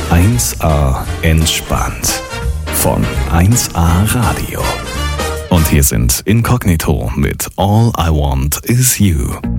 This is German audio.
1A entspannt von 1A Radio. Und hier sind Inkognito mit All I Want Is You.